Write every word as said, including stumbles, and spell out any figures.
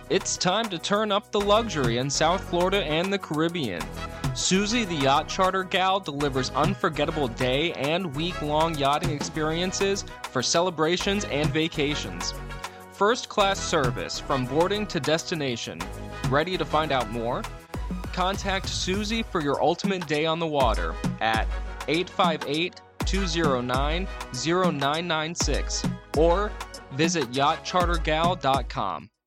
It's time to turn up the luxury in South Florida and the Caribbean. Susie the Yacht Charter Gal delivers unforgettable day and week-long yachting experiences for celebrations and vacations. First-class service from boarding to destination. Ready to find out more? Contact Susie for your ultimate day on the water at eight five eight, two zero nine, zero nine nine six or visit yacht charter gal dot com.